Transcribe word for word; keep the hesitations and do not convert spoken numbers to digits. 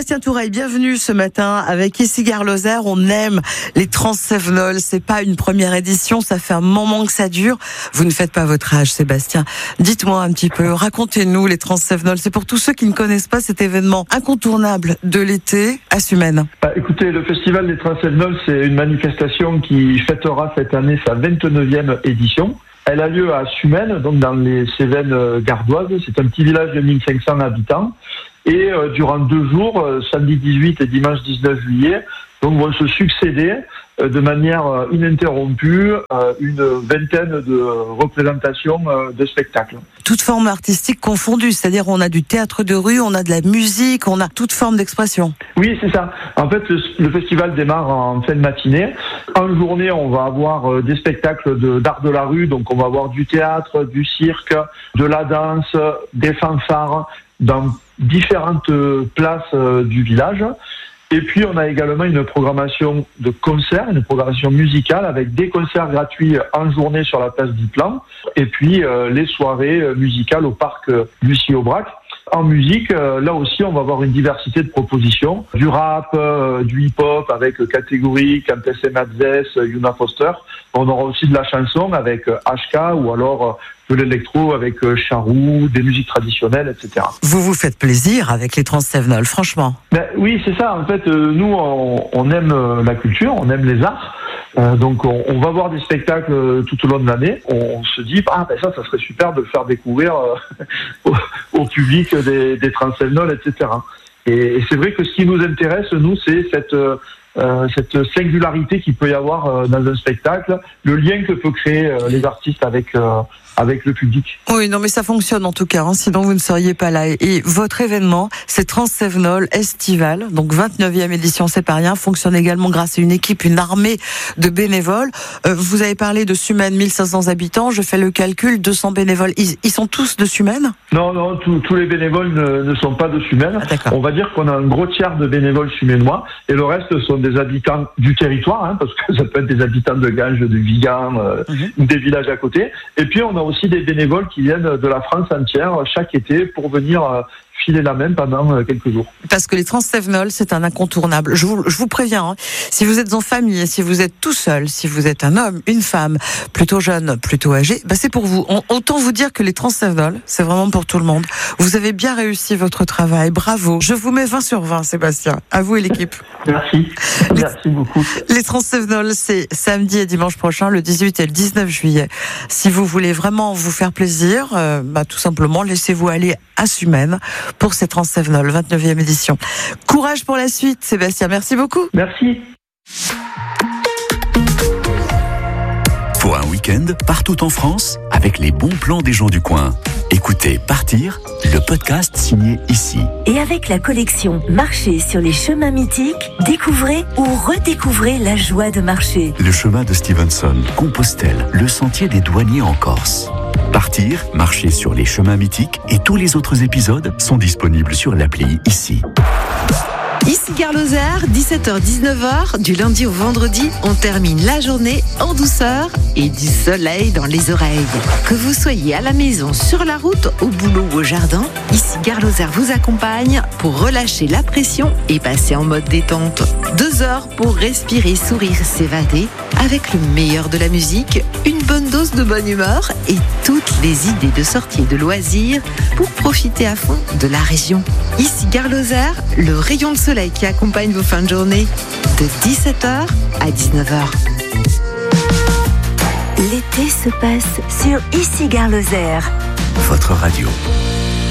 Sébastien Toureille, bienvenue ce matin avec Ici Gare Lozère. On aime les Transsévenols. C'est pas une première édition, ça fait un moment que ça dure. Vous ne faites pas votre âge, Sébastien. Dites-moi un petit peu, racontez-nous les Transsévenols. C'est pour tous ceux qui ne connaissent pas cet événement incontournable de l'été à Sumène. Bah, écoutez, le Festival des Transsévenols, c'est une manifestation qui fêtera cette année sa vingt-neuvième édition. Elle a lieu à Sumène, donc dans les Cévennes gardoises. C'est un petit village de mille cinq cents habitants. Et euh, durant deux jours, euh, samedi dix-huit et dimanche dix-neuf juillet, donc vont se succéder euh, de manière euh, ininterrompue euh, une vingtaine de représentations euh, de spectacles. Toute forme artistique confondue, c'est-à-dire on a du théâtre de rue, on a de la musique, on a toute forme d'expression. Oui, c'est ça. En fait, le, le festival démarre en fin de matinée. En journée, on va avoir euh, des spectacles de, d'art de la rue, donc on va avoir du théâtre, du cirque, de la danse, des fanfares, dans différentes places euh, du village. Et puis, on a également une programmation de concerts, une programmation musicale avec des concerts gratuits en journée sur la place Diplan. Et puis, euh, les soirées musicales au parc Lucie-Aubrac. En musique, euh, là aussi, on va avoir une diversité de propositions. Du rap, euh, du hip-hop avec Catégorie, Campes et Madzès, Yuna Foster. On aura aussi de la chanson avec H K ou alors de l'électro avec Charou, des musiques traditionnelles, et cetera. Vous vous faites plaisir avec les Transsévenols, franchement. Ben, oui, c'est ça. En fait, euh, nous, on, on aime la culture, on aime les arts. Euh, donc, on, on va voir des spectacles euh, tout au long de l'année. On, on se dit, ah ben ça, ça serait super de le faire découvrir euh, au, au public des, des Transsévenols, et cetera. Et, et c'est vrai que ce qui nous intéresse, nous, c'est cette euh, Euh, cette singularité qu'il peut y avoir euh, dans un spectacle, le lien que peut créer euh, les artistes avec euh, avec le public. Oui, non, mais ça fonctionne en tout cas, hein, sinon vous ne seriez pas là. Et votre événement, c'est Transsévenol Estival, donc vingt-neuvième édition, c'est pas rien, fonctionne également grâce à une équipe, une armée de bénévoles. Euh, vous avez parlé de Sumène, mille cinq cents habitants, je fais le calcul, deux cents bénévoles. Ils, ils sont tous de Sumène ? Non, non, tous, tous les bénévoles ne, ne sont pas de Sumène. Ah, on va dire qu'on a un gros tiers de bénévoles suménois, et le reste sont des habitants du territoire, hein, parce que ça peut être des habitants de Ganges, de Vigan, euh, mmh. des villages à côté. Et puis on a aussi des bénévoles qui viennent de la France entière chaque été pour venir euh, filer la main pendant euh, quelques jours. Parce que les Transsévenols, c'est un incontournable. Je vous, je vous préviens, hein, si vous êtes en famille, si vous êtes tout seul, si vous êtes un homme, une femme, plutôt jeune, plutôt âgé, bah c'est pour vous. On, autant vous dire que les Transsévenols, c'est vraiment pour tout le monde. Vous avez bien réussi votre travail, bravo. Je vous mets vingt sur vingt, Sébastien. À vous et l'équipe. Merci. Les, Merci beaucoup. Les Transsévenols, c'est samedi et dimanche prochain, le dix-huit et le dix-neuf juillet. Si vous voulez vraiment vous faire plaisir, euh, bah, tout simplement, laissez-vous aller à Sumène pour ces Transsévenols, vingt-neuvième édition. Courage pour la suite, Sébastien. Merci beaucoup. Merci. Pour un week-end partout en France, avec les bons plans des gens du coin. Écoutez Partir, le podcast signé Ici. Et avec la collection Marcher sur les chemins mythiques, découvrez ou redécouvrez la joie de marcher. Le chemin de Stevenson, Compostelle, le sentier des douaniers en Corse. Partir, marcher sur les chemins mythiques et tous les autres épisodes sont disponibles sur l'appli Ici. Ici Gare Lozère, dix-sept heures dix-neuf heures, du lundi au vendredi, on termine la journée en douceur et du soleil dans les oreilles. Que vous soyez à la maison, sur la route, au boulot ou au jardin, Ici Gare Lozère vous accompagne pour relâcher la pression et passer en mode détente. Deux heures pour respirer, sourire, s'évader, avec le meilleur de la musique, une bonne dose de bonne humeur et toutes les idées de sortie et de loisirs pour profiter à fond de la région. Ici Gare Lozère, le rayon de soleil qui accompagne vos fins de journée de dix-sept heures à dix-neuf heures. L'été se passe sur Ici Gare Lozère. Votre radio.